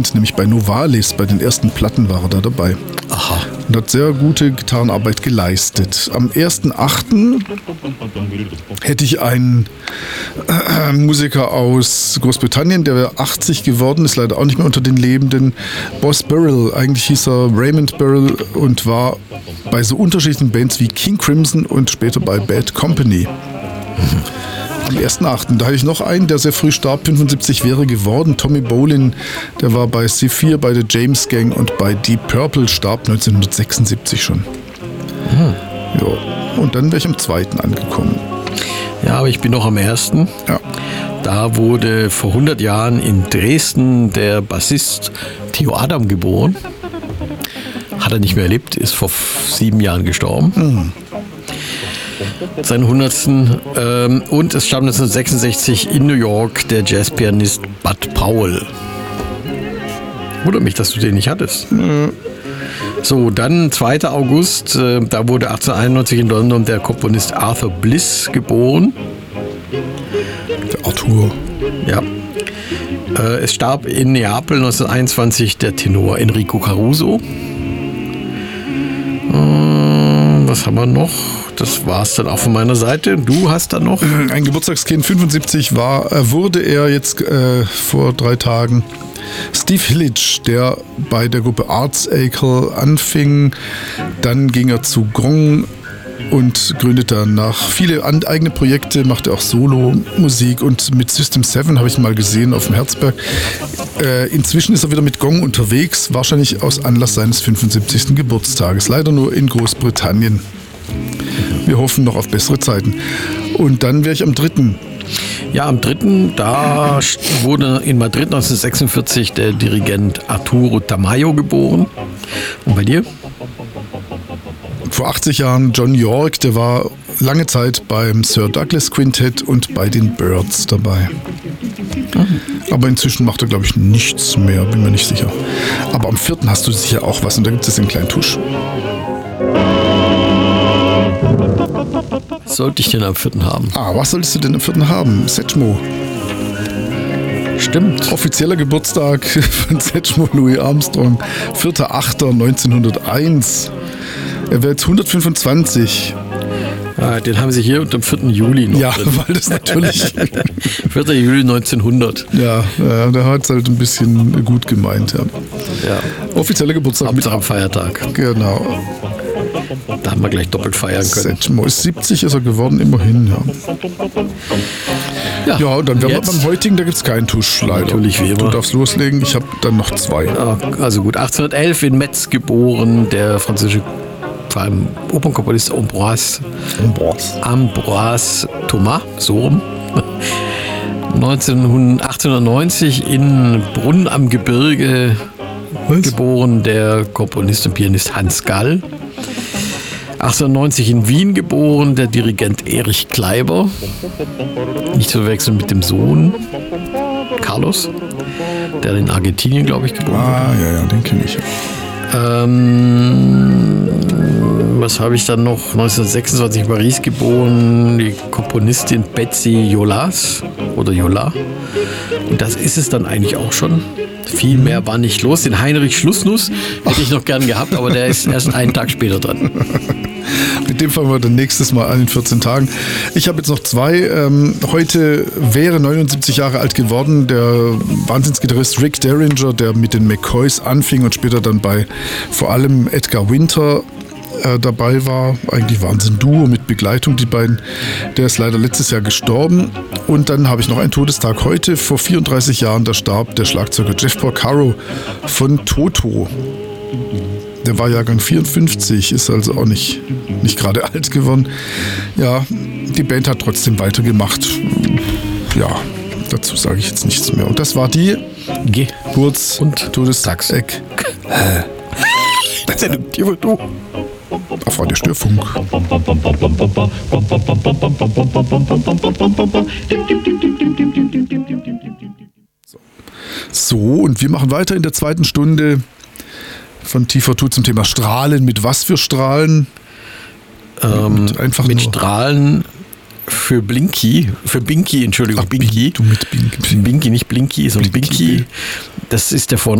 Band, nämlich bei Novalis. Bei den ersten Platten war er da dabei. Aha. Und hat sehr gute Gitarrenarbeit geleistet. Am 1.8. hätte ich einen Musiker aus Großbritannien, der wäre 80 geworden, ist leider auch nicht mehr unter den Lebenden. Boss Burrell, eigentlich hieß er Raymond Burrell und war bei so unterschiedlichen Bands wie King Crimson und später bei Bad Company. Am 1.8. Da hatte ich noch einen, der sehr früh starb, 75 wäre geworden. Tommy Bolin, der war bei C4, bei der James Gang und bei Deep Purple, starb 1976 schon. Ja. Und dann wäre ich am 2. angekommen. Ja, aber ich bin noch am 1. Ja. Da wurde vor 100 Jahren in Dresden der Bassist Theo Adam geboren. Hat er nicht mehr erlebt, ist vor 7 Jahren gestorben. Seinen 100. Und es starb 1966 in New York der Jazzpianist Bud Powell. Wundert mich, dass du den nicht hattest. So, dann 2. August, da wurde 1891 in London der Komponist Arthur Bliss geboren. Der Arthur. Ja. Es starb in Neapel 1921 der Tenor Enrico Caruso. Was haben wir noch? Das war es dann auch von meiner Seite. Du hast dann noch? Ein Geburtstagskind, 75 wurde er jetzt vor 3 Tagen. Steve Hillage, der bei der Gruppe Artsacle anfing, dann ging er zu Gong und gründete danach viele eigene Projekte, machte auch Solo-Musik und mit System 7 habe ich ihn mal gesehen auf dem Herzberg. Inzwischen ist er wieder mit Gong unterwegs, wahrscheinlich aus Anlass seines 75. Geburtstages, leider nur in Großbritannien. Wir hoffen noch auf bessere Zeiten. Und dann wäre ich am 3. Ja, am 3. da wurde in Madrid 1946 der Dirigent Arturo Tamayo geboren. Und bei dir? Vor 80 Jahren John York, der war lange Zeit beim Sir Douglas Quintett und bei den Byrds dabei. Aber inzwischen macht er, glaube ich, nichts mehr, bin mir nicht sicher. Aber am 4. hast du sicher auch was und da gibt es den kleinen Tusch. Was sollte ich denn am 4. haben? Was solltest du denn am 4. haben? Satchmo. Stimmt. Offizieller Geburtstag von Satchmo Louis Armstrong. 4.8.1901. Er wäre jetzt 125. Den haben sie hier unter dem 4. Juli noch drin. Weil das natürlich... 4. Juli 1900. Ja, der hat es halt ein bisschen gut gemeint. Ja. Offizieller Geburtstag. Hauptsache am Feiertag. Genau. Da haben wir gleich doppelt feiern können. Satchmo ist 70 ist er geworden, immerhin. Ja, und dann wären wir beim heutigen, da gibt es keinen Tusch, leider. Natürlich wie immer. Du darfst loslegen, ich habe dann noch 2. Also gut, 1811 in Metz geboren, der französische, vor allem Opernkomponist Ambroise Thomas, so rum. 1890 in Brunn am Gebirge geboren, der Komponist und Pianist Hans Gall. 1890 in Wien geboren, der Dirigent Erich Kleiber. Nicht zu verwechseln mit dem Sohn Carlos, der in Argentinien, glaube ich, geboren wurde. Ja, den kenne ich. Was habe ich dann noch? 1926 in Paris geboren, die Komponistin Betsy Jolas oder Jola. Und das ist es dann eigentlich auch schon. Viel mehr war nicht los. Den Heinrich Schlussnuss hätte ich noch gern gehabt, aber der ist erst einen Tag später dran. Mit dem fangen wir dann nächstes Mal an in 14 Tagen. Ich habe jetzt noch 2. Heute wäre 79 Jahre alt geworden der Wahnsinnsgitarrist Rick Derringer, der mit den McCoys anfing und später dann bei vor allem Edgar Winter dabei war. Eigentlich waren sie ein Duo mit Begleitung, die beiden. Der ist leider letztes Jahr gestorben. Und dann habe ich noch einen Todestag heute. Vor 34 Jahren, da starb der Schlagzeuger Jeff Porcaro von Toto. Der war Jahrgang 54, ist also auch nicht gerade alt geworden. Ja, die Band hat trotzdem weitergemacht. Ja, dazu sage ich jetzt nichts mehr. Und das war die Geburts- und Todestagseck. Du. Auf Radio Störfunk. So, und wir machen weiter in der 2. Stunde von TV2 zum Thema Strahlen. Mit was für Strahlen? Mit Strahlen für Binky, Entschuldigung, Binky. Du mit Binky. Binky, nicht Blinky, sondern Binky. Das ist der Vorname